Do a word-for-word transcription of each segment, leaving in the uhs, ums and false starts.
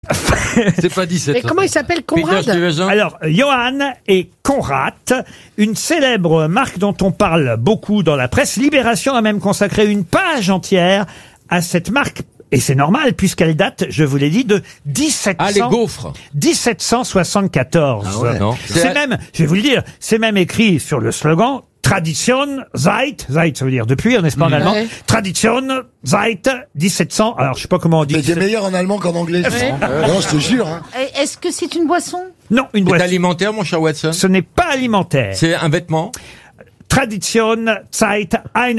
C'est pas dix-sept. Mais comment il s'appelle, Conrad? Alors, Johann et Conrad, une célèbre marque dont on parle beaucoup dans la presse. Libération a même consacré une page entière à cette marque. Et c'est normal, puisqu'elle date, je vous l'ai dit, de dix-sept cents... Ah, les gaufres. dix-sept cent soixante-quatorze. Ah ouais, non. C'est C'est- même, je vais vous le dire, c'est même écrit sur le slogan Tradition seit, seit ça veut dire depuis, n'est-ce pas en Mmh. allemand? Ouais. Tradition seit dix-sept cents. Alors je sais pas comment on dit. Mais t'es meilleur en allemand qu'en anglais. Ouais. Non, je te jure. Hein. Est-ce que c'est une boisson? Non, une C'est boisson. alimentaire, mon cher Watson. Ce n'est pas alimentaire. C'est un vêtement. Tradition seit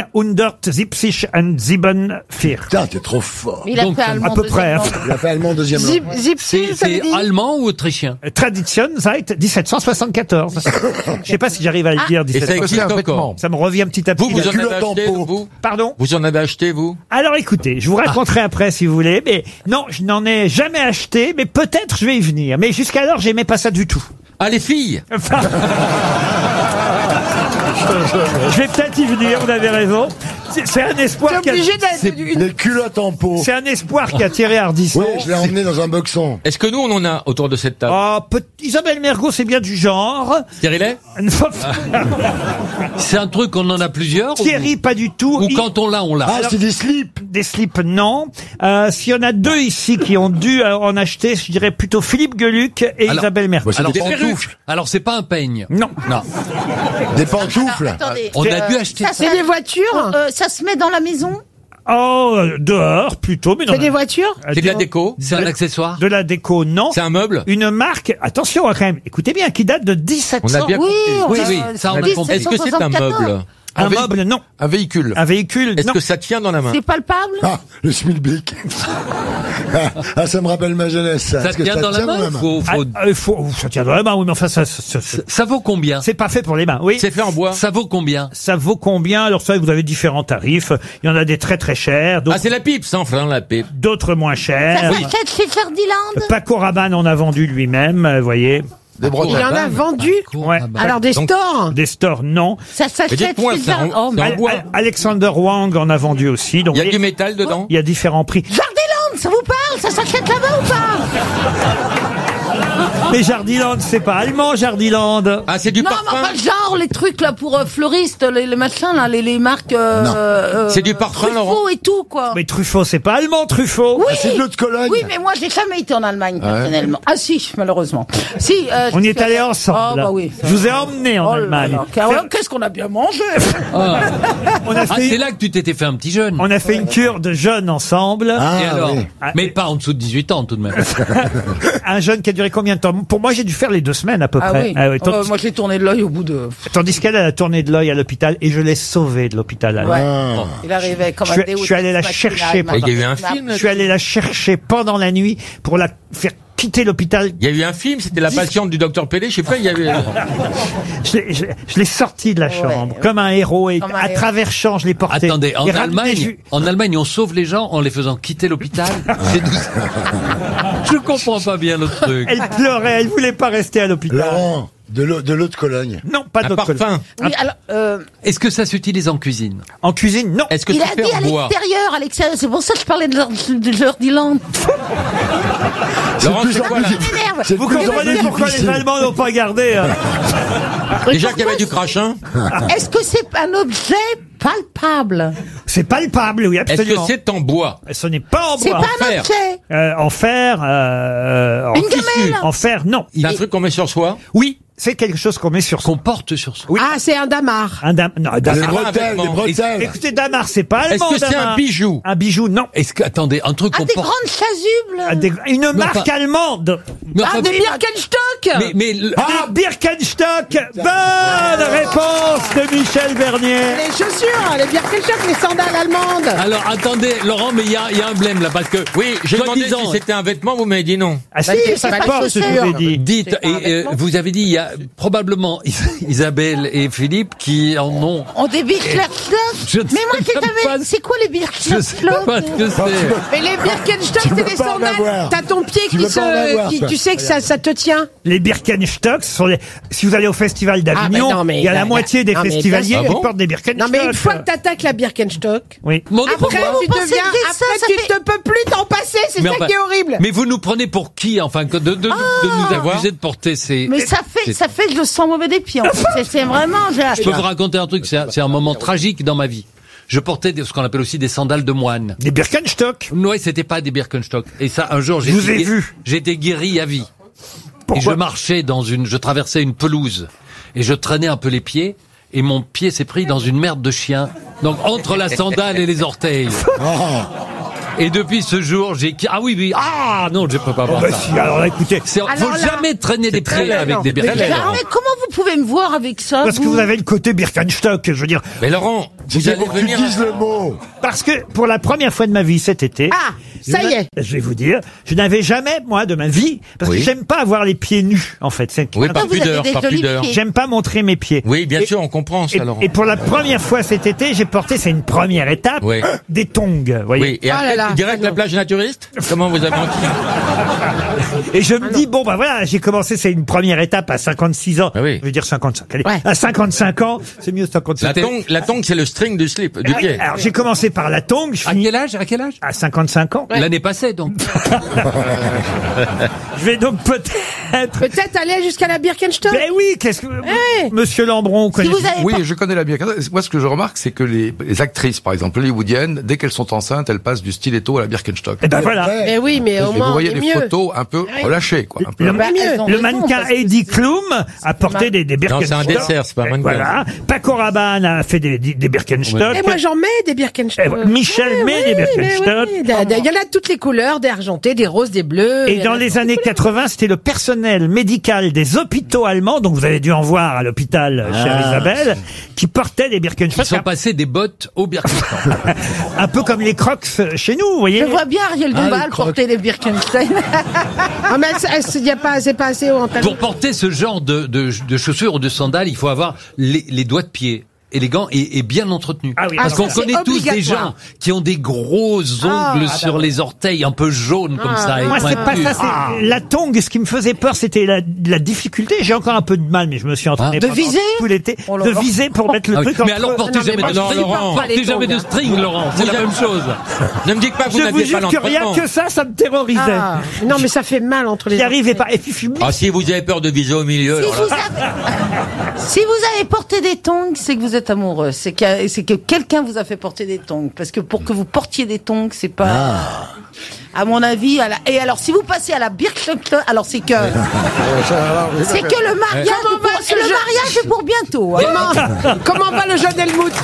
hundertsiebzig Putain, t'es trop fort. Il a Donc, fait à allemand. peu près. deuxième langue. Il a fait allemand deuxième Zip, langue. Zipsil, C'est ça veut c'est dire allemand ou autrichien? Tradition seit dix-sept cent soixante-quatorze. Je sais pas si j'arrive à le dire. Et ça dix-sept cents. existe encore. Ça me revient petit à petit. Vous, vous en avez culotte en acheté, peau. vous? Pardon? Vous en avez acheté, vous? Alors écoutez, je vous raconterai après si vous voulez, mais non, je n'en ai jamais acheté, mais peut-être je vais y venir. Mais jusqu'alors, j'aimais pas ça du tout. Ah, les filles! Enfin, je vais peut-être y venir, vous avez raison. C'est c'est un espoir T'es qui a, obligé d'être une... Les culottes en peau. c'est un espoir qui a tiré Ardisson. Oui, je l'ai emmené dans un boxon. Est-ce que nous, on en a autour de cette table? Oh, peut- Isabelle Mergo, c'est bien du genre. Thierry C'est un truc, on en a plusieurs ou- Thierry, pas du tout. Ou Il- quand on l'a, on l'a. Ah, c'est des slips. Des slips, non. Euh, S'il y en a deux ici qui ont dû euh, en acheter, je dirais plutôt Philippe Gueluc et Alors- Isabelle Mergo. Bah, c'est Alors, des des pantoufles. perruques. Alors, c'est pas un peigne. Non. Non. Des pantoufles. Attendez. On a Euh, dû acheter ça, ça. C'est des voitures Euh, ça se met dans la maison? Oh, euh, dehors plutôt, mais non. C'est des voitures Euh, C'est de la déco? C'est un accessoire. De la déco, non. C'est un meuble? Une marque, attention hein, quand même, écoutez bien, qui date de dix-sept cents. On a bien Oui, compris. on Oui, a- oui, ça, on a dix-sept compris. Est-ce que c'est un soixante-quatorze. meuble? Un meuble, non. Un véhicule. Un véhicule, Est-ce non. que ça tient dans la main? C'est palpable? Ah, le schmilblick. Ah, ça me rappelle ma jeunesse. Ça, Ça Est-ce que tient dans la main. Faut, Ah, faut- euh, faut- ça tient dans la main, oui, mais enfin, ça, ça, ça- Ça vaut combien? c'est pas fait pour les mains, oui. C'est fait en bois. Ça vaut combien? Ça vaut combien? Alors ça, vous avez différents tarifs. Il y en a des très très chers, Ah, d'autres, c'est la pipe, sans frein, la pipe. d'autres moins Ça chers. s'achète chez Ferdiland? Paco Rabanne en a vendu lui-même, euh, vous voyez. Des Il y en bretelles. a vendu. Ouais. Alors des Donc- stores. Des stores, non. Ça s'achète dites-moi, chez c'est en- Ferdiland? Oh, c'est en mais- Al- bois. Al- Alexander Wang en a vendu aussi. Donc Il y a vous du voyez, métal dedans? il y a différents prix. Jardiland, ça vous parle? Ça s'achète là-bas ou pas? Mais Jardiland, c'est pas allemand, Jardiland. Ah, c'est du Non, mais parfum? enfin, genre, les trucs là pour euh, fleuristes, les, les machins là, les, les marques. Euh, Non. euh, C'est du parfum, Truffaut Laurent? et tout, quoi. Mais Truffaut, c'est pas allemand, Truffaut. Oui. Ah, c'est de l'eau de Cologne. Oui, mais moi, j'ai jamais été en Allemagne, personnellement. Ah si, malheureusement. Si. euh, On y je est suis allés allée- ensemble. Oh, bah oui. Je vous ai emmené en Oh là Allemagne. là, car- Qu'est-ce qu'on a bien mangé? On a Ah, fait, c'est là que tu t'étais fait un petit jeune. on a fait une cure de jeûne ensemble. Ah, Et alors? oui. Mais pas en dessous de dix-huit ans, tout de même. Un jeûne qui a duré combien de temps? Pour moi, j'ai dû faire les deux semaines à peu Ah près. oui. Ah oui, Oh, tandis, moi, j'ai tourné de l'œil au bout de. tandis qu'elle a tourné de l'œil à l'hôpital et je l'ai sauvée de l'hôpital. allemand. Ouais. Ah. Il arrivait comme Je un suis- déo. je suis allé la matinal, chercher matinal. Il y a eu un film? Je suis allé la chercher pendant la nuit pour la faire quitter l'hôpital. Il y a eu un film, c'était La patiente du docteur Pelé, je sais pas, il y avait... Je l'ai- je l'ai je l'ai sorti de la Ouais. chambre comme un héros et Comme un à héros. travers champs, je l'ai porté. Attendez, en Et ramené Allemagne, ju- en Allemagne, on sauve les gens en les faisant quitter l'hôpital. C'est tout ça. Je comprends pas bien le truc. Elle pleurait, elle voulait pas rester à l'hôpital. Laurent, de l'eau de l'eau de Cologne. Non, pas Un de parfum. Oui, alors, euh, Est-ce que ça s'utilise en cuisine? En cuisine, non. Est-ce que il c'est a fait dit à en bois? l'extérieur, à l'extérieur. C'est pour ça que je parlais de leur- de Jardiland. Laurent, plus c'est en quoi, plus là? Ça m'énerve. C'est Vous de plus en comprenez plus pourquoi les difficile. Allemands n'ont pas gardé hein. Déjà qu'il y avait du crachin? Est-ce que c'est un objet palpable? C'est palpable, oui, Est-ce que absolument. c'est en bois? Ce n'est pas en C'est bois. pas un fer. objet. Euh, en fer, euh, en Une tissu. gamelle. En fer, non. C'est un truc qu'on met sur soi? Oui, c'est quelque chose qu'on met sur son. Qu'on porte sur soi. Oui. Ah, c'est un damar. Un dam... Non, un Les damar. pas un bretelles, vêtement. les bretelles. Écoutez, damar, c'est pas allemand. Est-ce que c'est damar. un bijou? Un bijou, non. Est-ce que, attendez, un truc Ah, qu'on des porte. grandes chasubles. Ah, des- Une marque enfin- allemande. Mais Ah, enfin, des Birkenstock. mais, mais, le- Ah, Birkenstock. Bonne réponse de Michel Bernier. Les chaussures, les Birkenstock, les sandales allemandes. alors attendez, Laurent, mais il y a, il y a un blême là, parce que. Oui, j'ai demandé soi-disant, si c'était un vêtement, vous m'avez dit non. Ah si, Bah, ça c'est pas porte, une je vous chaussure. ai dit. Dites, C'est pas un et, euh, vêtement. vous avez dit, il y a probablement Is- Isabelle et Philippe qui en ont. On des Birkenstock. Je ne Mais moi, sais tu même savais, pas- c'est quoi les Je sais Birkenstock? pas ce que c'est. Mais les Birkenstock, Tu c'est veux des pas en sandales. avoir. T'as ton pied Tu qui veux pas en se, avoir, qui, toi. tu sais que ça, ça te tient. Les Birkenstock sont les... Si vous allez au festival Ah, d'Avignon, mais non, mais il y a la là, moitié des non, mais bien festivaliers sûr. qui Ah bon portent des Birkenstock. Non, mais une fois que t'attaques la Birkenstock, Oui. Mon Dieu, après, pourquoi tu vous pensez deviens, que ça, après, ça tu fait- te peux plus t'en passer. C'est Mais ça enfin, qui est horrible. Mais vous nous prenez pour qui, enfin, que de, de, de, de nous accuser de porter ces... Mais ça fait, ça fait que je sens mauvais des pieds, en fait. C'est- C'est vraiment, Je peux vous raconter un truc, c'est un, c'est un moment tragique dans ma vie. Je portais des- ce qu'on appelle aussi des sandales de moine. Des Birkenstock. Ouais, c'était pas des Birkenstock. Et ça, un jour, j'ai Je vous ai été- vu. J'étais guéri à vie. Pourquoi Et je marchais dans une, je traversais une pelouse et je traînais un peu les pieds et mon pied s'est pris dans une merde de chien. Donc entre la sandale et les orteils. Et depuis ce jour, j'ai ah oui oui ah non je peux pas Oh, voir bah ça. si, alors écoutez, C'est, faut Alors là, jamais traîner des très pieds avec laid, des non. Birkenstock. Mais, mais comment vous pouvez me voir avec ça? parce que vous avez le côté Birkenstock, je veux dire. Mais Laurent, vous C'est allez pour que tu venir. dises le mot. Parce que pour la première fois de ma vie cet été. Ah, ça je y n'a- est. Je vais vous dire, je n'avais jamais, moi, de ma vie, parce Oui. que j'aime pas avoir les pieds nus, en fait. C'est- Oui, Ah, par vous avez pudeur, des par jolis pudeur. pieds. J'aime pas montrer mes pieds. Oui, bien Et- sûr, on comprend Et, ça, Laurent. et pour la première fois cet été, j'ai porté, c'est une première étape, Oui. des tongs, vous voyez. Oui, et Oh là après, là, direct c'est la bon. plage naturiste. Comment vous avez menti? Et je me dis, bon, bah voilà, j'ai commencé, c'est une première étape à cinquante-six ans. Ah oui. Je veux dire cinquante-cinq. Allez, Ouais. à cinquante-cinq ans, c'est mieux La cinquante-cinq. tongue, la tongue, c'est le string du slip, du pied. Alors, j'ai commencé par la tongue, je À finis quel âge À quel âge à cinquante-cinq ans. L'année passée donc. Je vais donc peut-être... Peut-être aller jusqu'à la Birkenstock. Ben oui, qu'est-ce que... Ouais. Monsieur Lambron, Si connaît... vous avez Oui, je connais la Birkenstock. Moi, ce que je remarque, c'est que les, les actrices, par exemple, hollywoodiennes, dès qu'elles sont enceintes, elles passent du stiletto à la Birkenstock. Eh ben voilà. Ouais. Mais oui, mais au Et moins, vous voyez on est des mieux. photos un peu Oui. relâchées, quoi. Un peu. Le, Bah, elles ont le raison, mannequin parce que Heidi c'est- Klum a porté des, des Non, Birkenstock. c'est un dessert, c'est pas un mannequin. Voilà. Paco Rabanne a fait des, des, des Birkenstock. Et moi, j'en mets des Birkenstock. Et voilà, Michel Ouais, met ouais, des mais Birkenstock. oui, Il y a- il y en a de toutes les couleurs, des argentés, des roses, des bleus. Et Il y en dans a les toutes années quatre-vingts, c'était le personnel médical des hôpitaux allemands, donc vous avez dû en voir à l'hôpital, chère Isabelle, qui portait des Ils Birkenstock. sont passés des bottes au Birkenstock. Un peu comme les Crocs chez nous, vous voyez. Je vois bien Ariel Dombal porter les Birkenstein. Ah, mais elle- elle- y a pas, c'est pas assez haut en talon. Pour porter ce genre de, de, de chaussures ou de sandales, il faut avoir les, les doigts de pied élégants et, et bien entretenus. Ah oui, Parce ah, qu'on ça, c'est connaît tous des obligatoire. gens qui ont des gros ongles Ah, sur les orteils, un peu jaunes comme ça. et Moi, c'est pas pointus. ça. c'est La tongue, ce qui me faisait peur, c'était la, la difficulté. J'ai encore un peu de mal, mais je me suis entraîné Ah. De pendant viser tout l'été, Oh là de là. viser pour mettre le Ah oui. truc Mais entre- alors portez Non, mais jamais moi, de je string, dis pas les portez jamais tongs, de string, Laurent. C'est la même chose. Ne me dites pas que vous Je vous n'aviez pas jure que rien l'entretement. que ça, ça me terrorisait. Ah, non, mais ça fait mal entre les J'y arrivais orteils. pas. Et puis, je suis mis- Ah, si vous avez peur de viser au milieu, Si alors vous, là, avez... si vous avez porté des tongs, c'est que vous êtes amoureux. C'est que, c'est que quelqu'un vous a fait porter des tongs. Parce que pour que vous portiez des tongs, c'est pas... À mon avis, à la... et alors si vous passez à la Birkenstock, alors c'est que c'est que le mariage, Comment est pour... va ce le jeu mariage est pour bientôt. hein. Comment, comment va le jeune Helmut?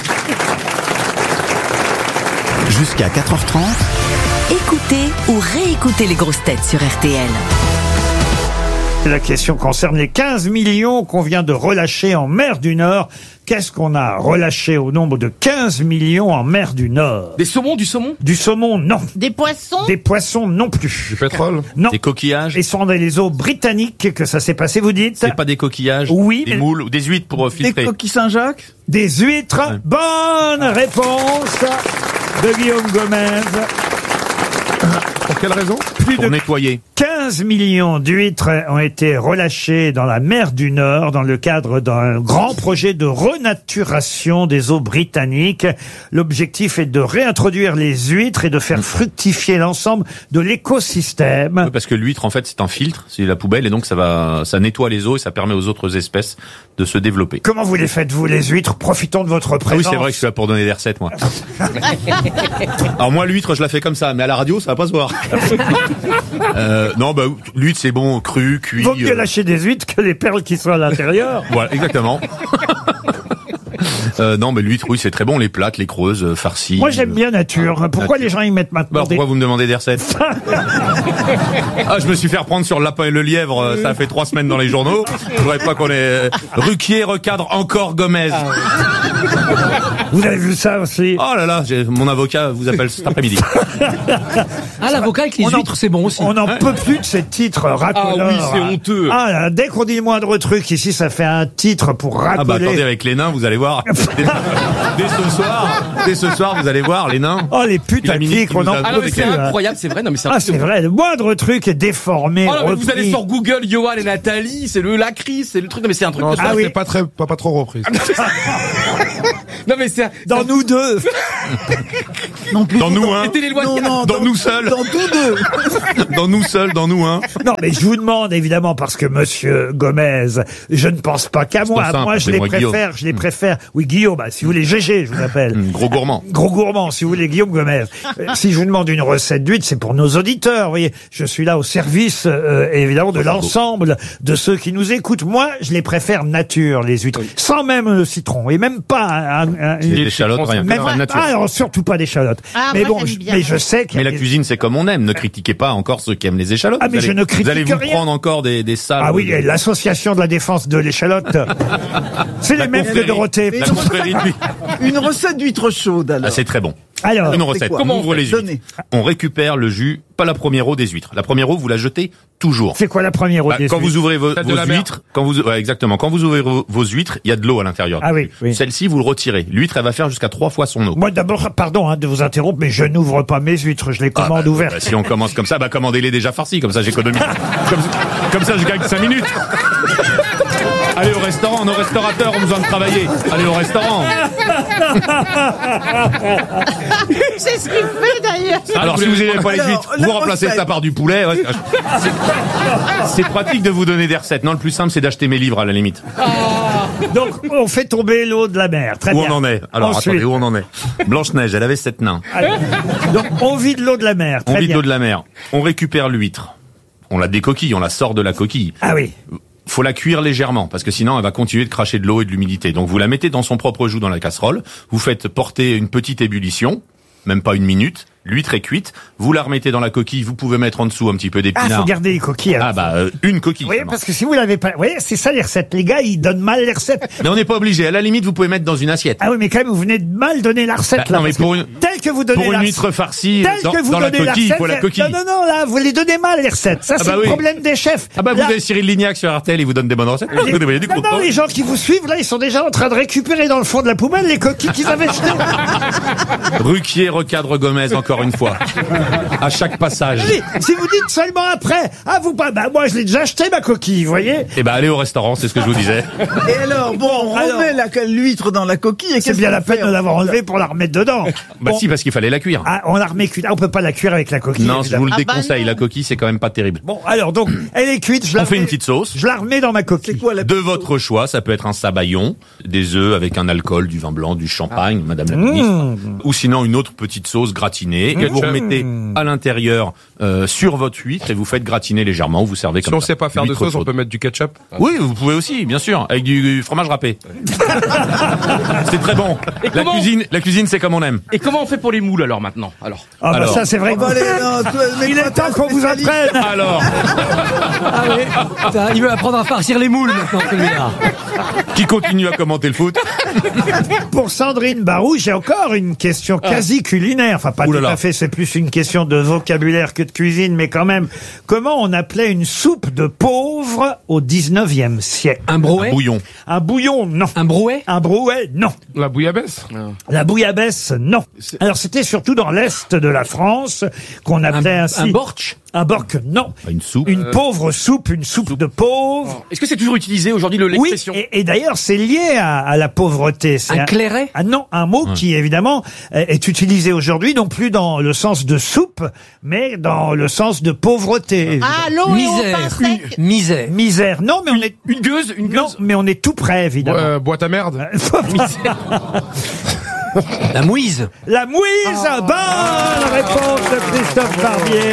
Jusqu'à quatre heures trente, Écoutez ou réécoutez les grosses têtes sur R T L. La question concerne les quinze millions qu'on vient de relâcher en mer du Nord. Qu'est-ce qu'on a relâché au nombre de quinze millions en mer du Nord? Des saumons, du saumon? Du saumon, non. Des poissons. Des poissons, non plus. Du pétrole? Non. Des coquillages? Et sont dans les eaux britanniques que ça s'est passé, vous dites? C'est pas des coquillages? Oui, Des mais- moules ou des huîtres pour euh, filtrer? coquilles Saint-Jacques? Des huîtres. Bonne réponse de Guillaume Gomez. Pour quelle raison? Plus Pour de nettoyer. quinze millions d'huîtres ont été relâchées dans la mer du Nord dans le cadre d'un grand projet de renaturation des eaux britanniques. L'objectif est de réintroduire les huîtres et de faire fructifier l'ensemble de l'écosystème. Oui, parce que l'huître, en fait, c'est un filtre, c'est la poubelle, et donc ça va, ça nettoie les eaux et ça permet aux autres espèces de se développer. Comment vous les faites, vous, les huîtres? Profitons de votre Ah présence. oui, c'est vrai que je suis là pour donner des recettes, moi. Alors moi, l'huître, je la fais comme ça, mais à la radio, ça va pas se voir. euh, non, bah, l'huître, c'est bon, cru, cuit. Vaut mieux euh, lâcher des huîtres que les perles qui sont à l'intérieur. Voilà, exactement. Euh, non, mais l'huître, oui, c'est très bon. Les plates, les creuses, euh, farcies. Moi, j'aime bien nature. Pourquoi nature. les gens y mettent maintenant Bah, des... pourquoi vous me demandez des recettes? Ah, je me suis fait reprendre sur le lapin et le lièvre. euh, Ça a fait trois semaines dans les journaux. Je voudrais pas qu'on ait... Ruquier recadre encore Gomez. Vous avez vu ça aussi? Oh là là, j'ai- mon avocat vous appelle cet après-midi. Ah, l'avocat avec les On en- huîtres, c'est bon aussi. On n'en peut plus de ces titres racoleurs. Ah oui, c'est honteux. Ah là, dès qu'on dit le moindre truc ici, ça fait un titre pour racoler. Ah bah attendez, avec les nains, vous allez voir. Dès, dès ce soir, dès ce soir, vous allez voir les nains. Oh, les putes à minute clics, qui on vous en a- Ah non, peut mais plus. c'est hein. incroyable, c'est vrai. Non, mais c'est Ah, c'est vrai, le moindre truc est déformé. Oh non, mais vous repris. allez sur Google, Johan et Nathalie, c'est le lacry, c'est le truc. Non, mais c'est un truc. Non, de- ça, Ah c'est oui. pas très, pas, pas trop repris. Non, mais c'est. Dans nous deux. Non, plus. Dans nous, hein. C'était les lois de- Non, non, Dans nous seuls. Dans tous deux. Dans nous seuls, dans nous, hein. Non, mais je vous demande évidemment parce que Monsieur Gomez, je ne pense pas qu'à C'est moi. pas simple, Moi, je les appelez-moi préfère. Je les préfère. Oui, Guillaume. Bah, si vous voulez, G G, je vous appelle. Hum, Gros gourmand. Gros gourmand, si vous voulez, Guillaume Gomez. Euh, si je vous demande une recette d'huître, c'est pour nos auditeurs. Vous voyez, je suis là au service, euh, évidemment, de l'ensemble de ceux qui nous écoutent. Moi, je les préfère nature, les huîtres, sans même le citron et même pas un, un- Les échalotes, rien. même Enfin, nature. ah, alors, surtout pas d'échalotes. Ah, mais moi, bon, j'aime je, bien. mais je sais qu'il y Mais a la des- cuisine, c'est comme on aime. Ne critiquez pas encore ceux qui aiment les échalotes. Ah, mais Vous je allez- ne critique Vous allez vous rien. prendre encore des, des salles. Ah oui, de- l'association de la défense de l'échalote. C'est les La mêmes que confrérie. Dorothée. La confrérie de l'huître. Une recette d'huître chaude, alors. Ah, c'est très bon. Alors, Une c'est recette. quoi On Comment ouvre on fait les huîtres. Donnez. On récupère le jus, pas la première eau des huîtres. La première eau, vous la jetez toujours. c'est quoi la première eau Bah, des quand huîtres vous ouvrez vos, Celle de vos la mer. huîtres, quand vous, ouais, exactement, quand vous ouvrez vos, vos huîtres, il y a de l'eau à l'intérieur. Ah oui, oui. Celle-ci, vous le retirez. L'huître, elle va faire jusqu'à trois fois son eau. Moi d'abord, pardon hein, de vous interrompre, mais je n'ouvre pas mes huîtres, je les Ah, commande bah, ouvertes. bah, si on commence comme ça, bah, commandez-les déjà farcis, comme ça j'économise. comme, comme ça, je gagne cinq minutes. Allez au restaurant, nos restaurateurs ont besoin de travailler. Allez au restaurant. C'est ce qu'il fait d'ailleurs. Alors, si vous n'avez pas les Alors, huîtres, la vous remplacez recette. ça par du poulet. ouais. C'est- C'est pratique de vous donner des recettes. Non, le plus simple, c'est d'acheter mes livres à la limite. Donc on fait tomber l'eau de la mer. Très Où bien. on en est Alors, Ensuite, attendez, où on en est Blanche-Neige, elle avait sept nains. alors, donc on vide l'eau de la mer. On Très vide bien. l'eau de la mer. On récupère l'huître. On la décoquille, on la sort de la coquille. Ah oui. Faut la cuire légèrement parce que sinon elle va continuer de cracher de l'eau et de l'humidité. Donc vous la mettez dans son propre jus dans la casserole, vous faites porter une petite ébullition, même pas une minute, l'huître est cuite, vous la remettez dans la coquille, vous pouvez mettre en dessous un petit peu Ah, d'épinards. faut garder les coquilles. alors. Ah bah euh, une coquille. Oui, seulement. parce que si vous l'avez pas, vous voyez, c'est ça les recettes. Les gars, ils donnent mal les recettes. Mais on n'est pas obligé, à la limite vous pouvez mettre dans une assiette. Ah oui, mais quand même, vous venez de mal donner la recette. Bah, là, non mais parce que pour une tel que vous donnez pour la une huître farcie tel dans, que vous dans la donnez coquille, il la faut la recette, coquille. non, non, non, là, vous les donnez mal les recettes. Ça, Ah c'est bah le oui. problème des chefs. Ah bah vous Là- avez Cyril Lignac sur R T L, il vous donne des bonnes recettes. Vous débrouillez du Non, coup. non, les gens qui vous suivent, là, ils sont déjà en train de récupérer dans le fond de la poubelle les coquilles qu'ils avaient jetées. Ruquier recadre Gomez encore une fois. À chaque passage. Oui, si vous dites seulement après, ah, vous pas, bah, moi, je l'ai déjà acheté, ma coquille, vous voyez. Eh ben allez au restaurant, c'est ce que je vous disais. Et alors, bon, on alors- remet la- l'huître dans la coquille et C'est qu'est-ce bien qu'on la peine fait de l'avoir enlevée pour la remettre dedans. Bah Bon. si, parce qu'il fallait la cuire. Ah, on la remet cuite. Ah, on peut pas la cuire avec la coquille. Non, je vous le Ah bah déconseille, non. la coquille c'est quand même pas terrible. Bon, alors, donc, elle est cuite, je la On fait remets- une petite sauce. Je la remets dans ma coquille. C'est quoi la De votre choix, ça peut être un sabayon, des œufs avec un alcool, du vin blanc, du champagne, madame la ministre, ou sinon une autre petite sauce gratinée que vous remettez à l'intérieur euh, sur votre huître et vous faites gratiner légèrement, vous servez comme Si on ça. sait pas faire de Huître sauce, on chaude. peut mettre du ketchup. Oui, vous pouvez aussi, bien sûr, avec du fromage râpé. C'est très bon. Et La comment- cuisine, la cuisine, c'est comme on aime. Et comment on fait pour les moules alors maintenant? Alors. Ah, bah, Alors. ça, c'est vrai. Oh, bah, allez, non, toi, mais Il toi, est t'es temps un qu'on vous spécialiste. apprenne. Alors, Ah oui. Putain, il veut apprendre à farcir les moules maintenant celui-là. qui continue à commenter le foot? Pour Sandrine Barou, j'ai encore une question quasi culinaire. Enfin, pas Ouh là tout à là. fait, c'est plus une question de vocabulaire que de cuisine, mais quand même. Comment on appelait une soupe de pauvre au dix-neuvième siècle? Un brouet. Bouillon. Un bouillon, non. Un brouet. Un brouet, non. La bouillabaisse. La bouillabaisse, non. Alors, c'était surtout dans l'Est de la France qu'on Un, appelait ainsi... un bortsch. Un bork, non. Une soupe. Une pauvre soupe, une soupe de pauvre. Est-ce que c'est toujours utilisé aujourd'hui le- Oui, l'expression? et, et d'ailleurs, c'est lié à, à la pauvreté. C'est Un clairet. Ah non, un mot qui, évidemment, euh, est utilisé aujourd'hui, non plus dans le sens de soupe, mais dans le sens de pauvreté. Ah, l'eau et au pain Misère. sec. Misère. Misère. Non, mais on est... Une gueuse. Une Non, gueuse. mais on est tout près, évidemment. Euh, boîte à merde. La mouise. La mouise. Bonne réponse de Christophe Barbier.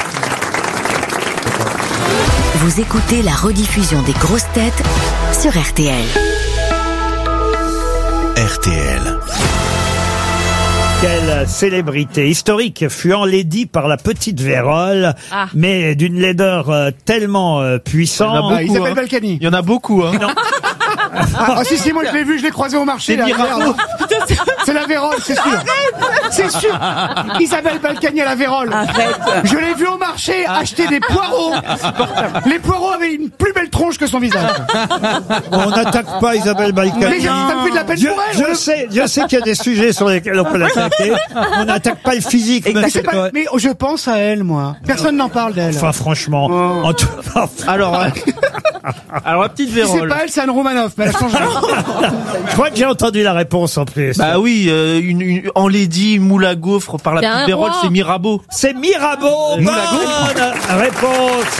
Vous écoutez la rediffusion des grosses têtes sur R T L. R T L. Quelle célébrité historique fut enlaidie par la petite vérole, Ah. mais d'une laideur euh, tellement euh, puissante. Ah, Isabelle Balkany. Il y en a beaucoup, hein. Ah si, si, moi je l'ai vu, je l'ai croisé au marché. C'est là, Mirabeau. merde. C'est la vérole, c'est sûr. C'est sûr. Isabelle Balkany à la vérole. Arrête. Je l'ai vu au marché acheter des poireaux. Les poireaux avaient une plus belle tronche que son visage. On n'attaque pas Isabelle Mais Balkany. ça me fait de la peine Je, pour elle. je ouais. sais, je sais qu'il y a des sujets sur lesquels on peut l'attaquer. On n'attaque pas le physique, Mais, monsieur. c'est pas- mais je pense à elle, moi. Personne n'en parle d'elle. Enfin, franchement, Oh. en tout... Alors, euh, alors la petite Si c'est vérole. pas elle, c'est Anne Romanoff, mais elle a changé. je crois que j'ai entendu la réponse en plus. Bah oui, euh, une, une enlaidie moule à gaufre par la C'est un petite vérole, roi. c'est Mirabeau. C'est Mirabeau. Moule à Bonne réponse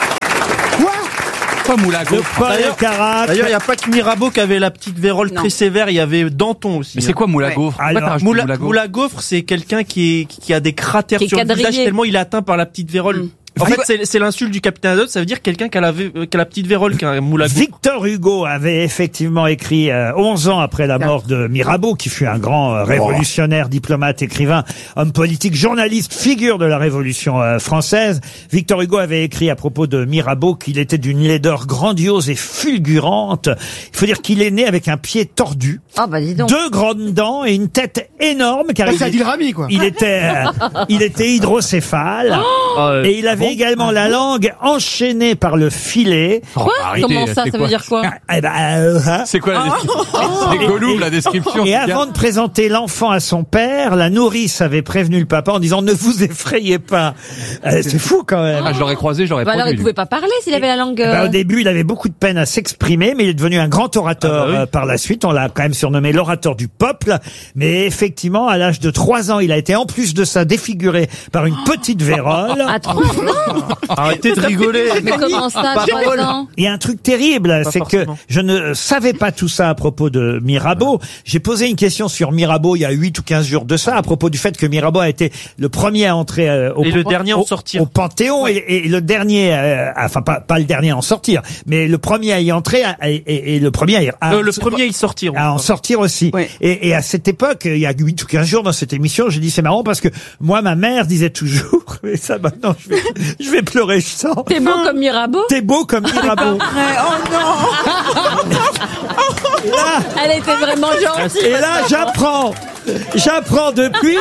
Quoi Pas moule à de Paul D'ailleurs, Elkarat. d'ailleurs, il n'y a pas que Mirabeau qui avait la petite vérole Non. très sévère, il y avait Danton aussi. Mais c'est quoi moule à gaufre? Pourquoi Alors, t'as rajouté Moule à, moule à gaufre moule à gaufre, c'est quelqu'un qui, est, qui a des cratères Qui est sur le visage quadrillé. tellement il est atteint par la petite vérole. Mm. En fait, c'est, c'est l'insulte du capitaine Haddock, ça veut dire quelqu'un qui a la, vé- euh, qui a la petite vérole, qui a un moule à gaufre. Victor Hugo avait effectivement écrit euh, onze ans après la mort de Mirabeau, qui fut un grand euh, révolutionnaire, diplomate, écrivain, homme politique, journaliste, figure de la Révolution euh, française. Victor Hugo avait écrit à propos de Mirabeau qu'il était d'une laideur grandiose et fulgurante. Il faut dire qu'il est né avec un pied tordu, Ah bah dis donc. deux grandes dents et une tête énorme, car Bah, il, c'est est- Adil Rami, quoi. il était euh, il était hydrocéphale. Euh, Et il avait également la langue enchaînée par le filet. Quoi? arrêtez, Comment ça? c'est Ça quoi veut dire quoi? Eh ben, euh, hein. C'est quoi la description? C'est Gollum, la description. Et c'est bien. avant de présenter l'enfant à son père, la nourrice avait prévenu le papa en disant ne vous effrayez pas. Euh, c'est fou quand même. Ah, je l'aurais croisé, j'aurais Bah alors il produit. pouvait pas parler s'il avait la langue. Eh ben, euh, au début, il avait beaucoup de peine à s'exprimer, mais il est devenu un grand orateur Ah bah oui. euh, par la suite. On l'a quand même surnommé l'orateur du peuple. Mais effectivement, à l'âge de trois ans, il a été en plus de ça défiguré par une petite vérole. À trois ans? Arrêtez de rigoler. Mais comment ça, Pas trois drôle. ans? Il y a un truc terrible, Pas c'est que forcément. je ne savais pas tout ça à propos de Mirabeau. J'ai posé une question sur Mirabeau il y a huit ou quinze jours de ça, à propos du fait que Mirabeau a été le premier à entrer euh, au, Et le dernier à en au- sortir. au Panthéon et, et le dernier, euh, enfin pas, pas le dernier à en sortir, mais le premier à y entrer à- et, et- et le premier à, y- à- Euh, le premier à y sortir. à en sortir aussi. Ouais. Et, et à cette époque, il y a huit ou quinze jours dans cette émission, j'ai dit c'est marrant parce que moi, ma mère disait toujours, mais ça maintenant je vais, je vais pleurer, je sens. T'es beau comme Mirabeau? T'es beau comme Mirabeau. Oh non. Là, Elle était vraiment gentille. et là, j'apprends, j'apprends depuis.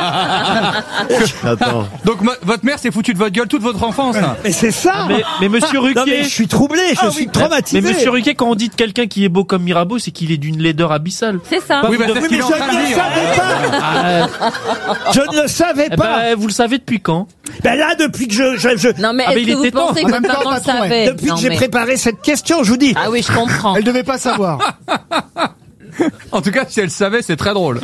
Attends. Donc, mo- votre mère s'est foutue de votre gueule toute votre enfance. là. Mais c'est ça. Mais, mais monsieur Ruquier. Non, mais je suis troublé, je Ah suis oui. traumatisé. Mais monsieur Ruquier, quand on dit de quelqu'un qui est beau comme Mirabeau, c'est qu'il est d'une laideur abyssale. C'est ça. Bah, Oui, vous bah, c'est devez- ce Oui, qu'il mais est je en train ne de le dire. savais pas. Je ne le savais Eh pas. ben, vous le savez depuis quand? Ben là, depuis que je, je, je- Non mais Ah, mais est-ce il que vous était temps. pensez En que même votre temps, maman le patron, ouais. savait? depuis Non, que j'ai mais- préparé cette question, je vous dis. Ah oui, je comprends. Elle devait pas savoir. En tout cas, si elle savait, c'est très drôle.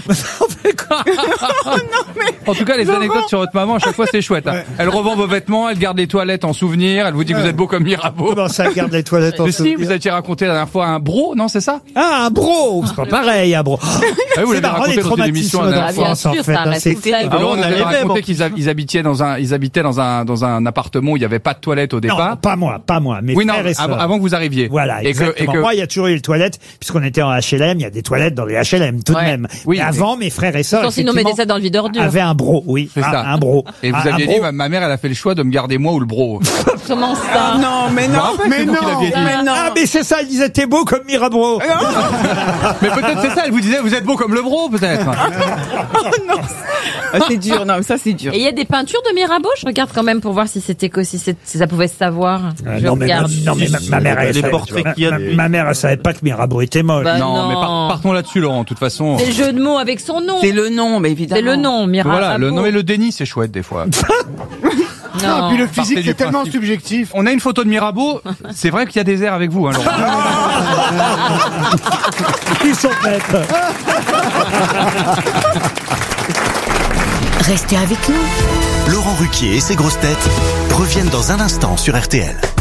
En tout cas, les anecdotes sur votre maman, à chaque fois, c'est chouette. hein. Elle revend vos vêtements, elle garde les toilettes en souvenir, elle vous dit que vous êtes beau comme Mirabeau. Comment ça, garde les toilettes en Mais si, souvenir. vous aviez raconté la dernière fois un bro, non, c'est ça? Ah, un bro, c'est pas pareil, un bro. Ah oui, vous C'est l'avez marrant, raconté les dans une émission traumatismes la dernière fois. d'enfance, en sûr, fait. ça hein, reste c'est- terrible. Alors, Ah, on on avait avait raconté bon. qu'ils hab- ils habitaient dans un, ils habitaient dans un, dans un appartement où il n'y avait pas de toilette au Non, départ. pas moi, pas moi, mes Oui, non, frères et avant, sœurs. avant que vous arriviez. Voilà, et que, exactement. et que, Moi, il y a toujours eu les toilettes, puisqu'on était en H L M, il y a des toilettes dans les H L M, tout de Ouais. même. Oui, Mais mais- avant, mes frères et sœurs, Sinon, sinon, effectivement, mettez ça dans le vide ordure. avaient un bro, oui. c'est un, ça. un bro. Et vous Un- un aviez bro. dit, ma, ma mère, elle a fait le choix de me garder moi ou le bro. Comment ça? Ah non, mais non. Non, Mais c'est vous qui non, l'aviez dit. Mais non. Ah, mais c'est ça, elle disait, t'es beau comme Mirabeau. Mais peut-être c'est ça, elle vous disait, vous êtes beau comme le bro, peut-être. Ah, c'est dur, non, ça c'est dur. Et il y a des peintures de Mirabeau? Je regarde quand même pour voir si c'était que si, c'est- si ça pouvait se savoir. Ah, Je non, mais, regarde. non, mais ma, ma mère, elle Les savait- portraits ma, qu'il y a ma- de- ma mère, elle savait pas que Mirabeau était moche. Bah, non, non. mais par- partons là-dessus, Laurent, de toute façon. C'est le jeu de mots avec son nom. C'est le nom, mais évidemment. C'est le nom, Mirabeau. Voilà, le nom et le déni, c'est chouette, des fois. Ah, puis le Partez physique, du c'est tellement principe. subjectif. On a une photo de Mirabeau, c'est vrai qu'il y a des airs avec vous, hein, Laurent. Ils sont bêtes. Restez avec nous. Laurent Ruquier et ses grosses têtes reviennent dans un instant sur R T L.